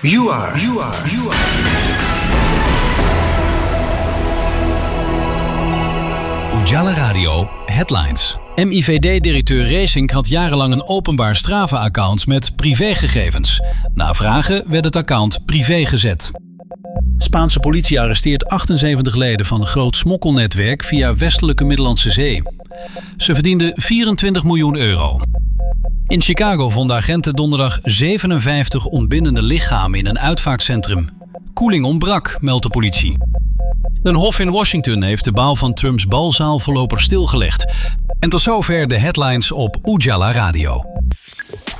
You are. Ujala Radio Headlines. MIVD-directeur Reesink had jarenlang een openbaar Strava-account met privégegevens. Na vragen werd het account privé gezet. Spaanse politie arresteert 78 leden van een groot smokkelnetwerk via westelijke Middellandse Zee. Ze verdienden 24 miljoen euro. In Chicago vonden agenten donderdag 57 ontbindende lichamen in een uitvaartcentrum. Koeling ontbrak, meldt de politie. Een hof in Washington heeft de bouw van Trumps balzaal voorlopig stilgelegd. En tot zover de headlines op Ujala Radio.